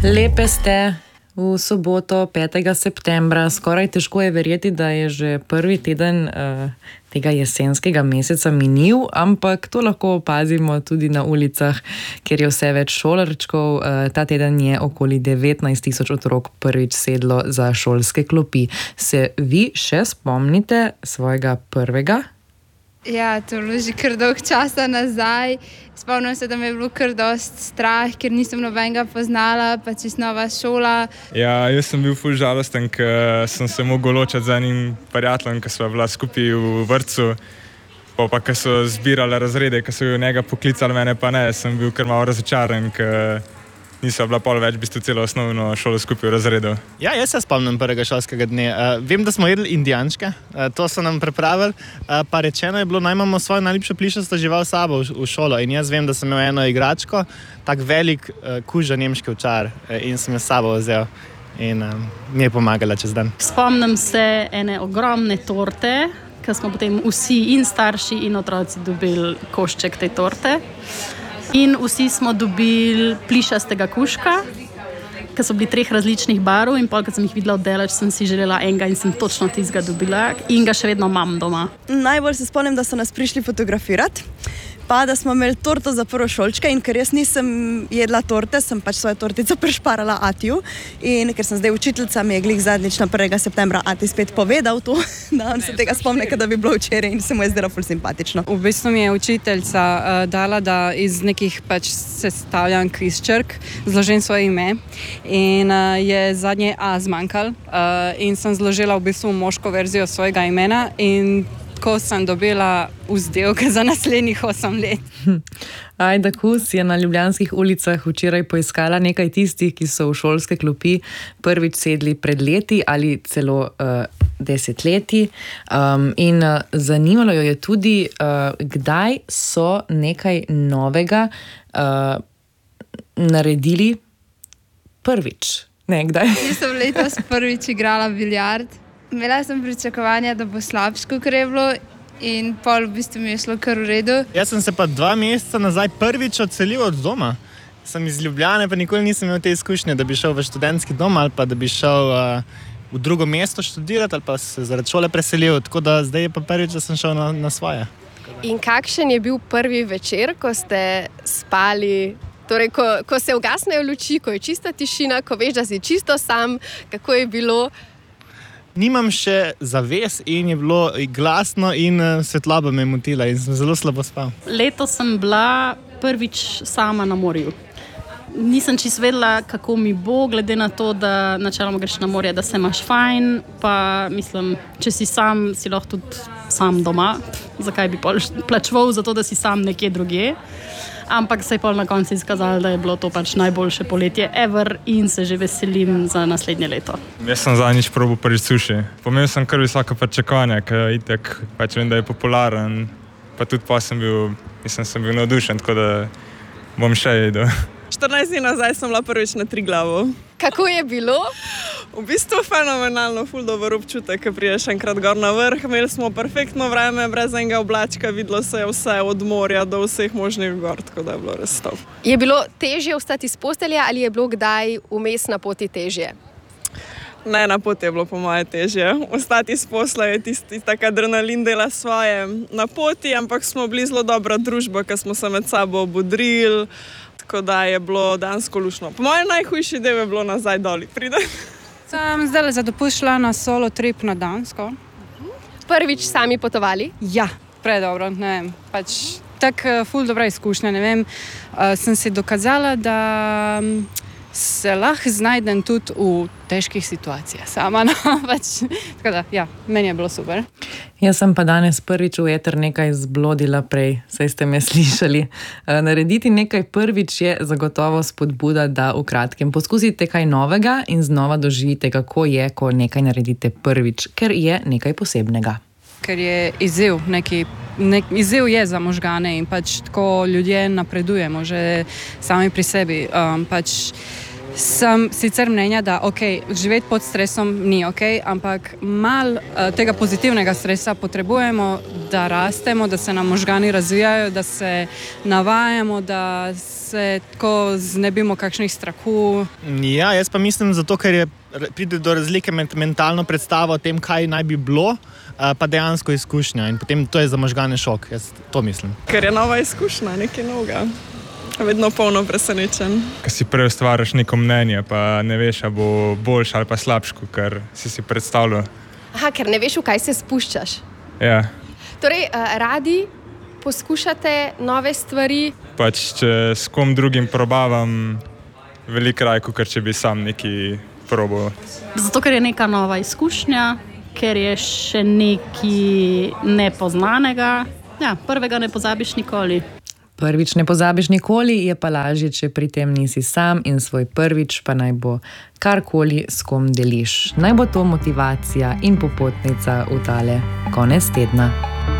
Lepe ste v soboto 5. septembra. Skoraj težko je verjeti, da je že prvi teden tega jesenskega meseca minil, ampak to lahko opazimo tudi na ulicah, kjer je vse več šolarčkov. Ta teden je okoli 19,000 otrok prvič sedlo za šolske klopi. Se vi še spomnite svojega prvega? Ja, to je bilo že kar dolgo časa nazaj. Spomnim se, da me je bilo kar dosti strah, ker nisem nobenega poznala, pa čisto nova šola. Ja, jaz sem bil ful žalosten, ker sem se mogel ločiti z enim prijateljem, ki sva bila skupaj v vrtcu. Pa ker so zbirali razrede, ker so njega poklicali, mene pa ne. Sem bil kar malo razočaran, ker nisem bila pol več v bistvu celo osnovno šolo skupaj v razredu. Ja, jaz se spomnim prvega šolskega dne. Vem, da smo jedli indijančke, to so nam pripravili, pa rečeno je bilo, naj imamo svojo najljubšo plišasto žival s sabo v šolo. In jaz vem, da sem imel eno igračko, tak velik kuža nemški ovčar, in sem jo s sabo vzel in mi je pomagala čez dan. Spomnim se ene ogromne torte, ker smo potem vsi in starši in otroci dobili košček te torte. In vsi smo dobili plišastega kužka, ki so bili 3 različnih barv, in pol, ko sem jih videla oddaleč, sem si želela enega in sem točno tistega dobila in ga še vedno imam doma. Najbolj se spomnim, da so nas prišli fotografirati, pa da smo imeli torto za prvošolčke, in ker jaz nisem jedla torte, sem pač svojo tortico prišparala Atiju, in ker sem zdaj učiteljica, mi je glih zadnjič na 1. septembra Ati spet povedal to, da on se tega spomne, da bi bilo včeraj, in se mu je zdelo ful simpatično. V bistvu mi je učiteljica dala, da iz nekih pač sestavljank iz črk zložim svoje ime, in je zadnje A zmanjkalo, in sem zložila v bistvu moško verzijo svojega imena, in ko sem dobila vzdelke za naslednjih 8 let. Ajda Kus je na ljubljanskih ulicah včeraj poiskala nekaj tistih, ki so v šolske klopi prvič sedli pred leti ali celo desetletji. In zanimalo jo je tudi, kdaj so nekaj novega naredili prvič. Ne, kdaj? Jaz sem letos prvič igrala biljard. Imela sem pričakovanja, da bo slabše, kot je bilo, in pol v bistvu mi je šlo kar v redu. Jaz sem se pa 2 meseca nazaj prvič odselil od doma. Sem iz Ljubljane, pa nikoli nisem imel te izkušnje, da bi šel v študentski dom ali pa da bi šel v drugo mesto študirati ali pa se zaradi šole preselil. Tako da zdaj je pa prvič, da sem šel na svoje. In kakšen je bil prvi večer, ko ste spali? Torej, ko se ugasnejo luči, ko je čista tišina, ko veš, da si čisto sam, kako je bilo? Nimam še zaves in je bilo glasno in svetloba me je motila in sem zelo slabo spal. Letos sem bila prvič sama na morju. Nisem čisto vedela, kako mi bo, glede na to, da načeloma greš na morje, da se imaš fajn, pa mislim, če si sam, si lahko tudi sam doma. Zakaj bi plačeval za to, da si sam nekje drugje? Ampak se je pol na koncu izkazalo, da je bilo to pač najboljše poletje ever in se že veselim za naslednje leto. Jaz sem zadnjič probal prvič suši. Pomel sem kar visoko pričakovanje, ker itak pač vem, da je popularen. Pa tudi pa sem bil navdušen, tako da bom še jedel. 14 dni nazaj sem bila prvič na Triglavu. Kako je bilo? V bistvu fenomenalno, ful dober občutek, ko priješ enkrat gor na vrh. Imeli smo perfektno vreme, brez enega oblačka, videlo se je vse od morja do vseh možnih gor, tako da je bilo res top. Je bilo težje vstati iz postelje ali je bilo kdaj vmes na poti težje? Ne, na poti je bilo po moje težje. Vstati iz posla je tisti tak adrenalin dela svoje na poti, ampak smo bili zelo dobra družba, ker smo se med sabo obodrili, tako da je bilo dansko lušno. Po moje najhujši del je bilo nazaj doli prideti. Sem zdaj za dopust šla na solo trip na Dansko. Prvič sami potovali? Ja, predobro, ne vem, pač tako ful dobra izkušnja, ne vem. Sem si dokazala, da se lahko znajdem tudi v težkih situacijah sama, no, pač, tako da, ja, meni je bilo super. Jaz sem pa danes prvič v eter nekaj zblodila prej, saj ste me slišali. Narediti nekaj prvič je zagotovo spodbuda, da v kratkem poskusite kaj novega in znova doživite, kako je, ko nekaj naredite prvič, ker je nekaj posebnega. Ker je izziv, izziv je za možgane in pač tako ljudje napredujemo že sami pri sebi. Pač Sem sicer mnenja, da živeti pod stresom ni ampak malo tega pozitivnega stresa potrebujemo, da rastemo, da se nam možgani razvijajo, da se navajamo, da se tako znebimo kakšnih strahu. Ja, jaz pa mislim zato, ker pride do razlike med mentalno predstavo o tem, kaj naj bi bilo, pa dejansko izkušnja. In potem to je za možgane šok, jaz to mislim. Ker je nova izkušnja, nekaj novega. Vedno polno presenečen. Ko si prej ustvariš neko mnenje, pa ne veš, ali bo boljše ali pa slabše, kar si predstavljal. Aha, ker ne veš, v kaj se spuščaš. Ja. Torej, radi poskušate nove stvari? Pač, če s kom drugim probavam, veliko raje, kot če bi sam neki probal. Zato, ker je neka nova izkušnja, ker je še nekaj nepoznanega. Ja, prvega ne pozabiš nikoli. Prvič ne pozabiš nikoli, je pa lažje, če pri tem nisi sam in svoj prvič pa naj bo karkoli, s kom deliš. Naj bo to motivacija in popotnica v tale konec tedna.